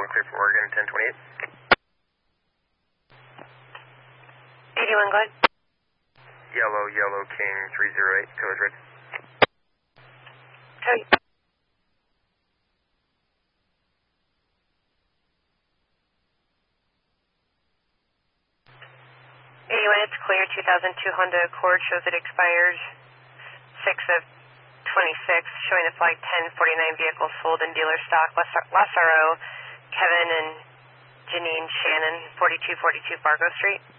clear for Oregon, 1028. 81, go ahead. Yellow King 308, code red. Code. 81, it's clear. 2002 Honda Accord shows it expires 6 of 26, showing the flight 1049 vehicles sold in dealer stock. Lassaro, Kevin and Janine Shannon, 4242 Fargo Street.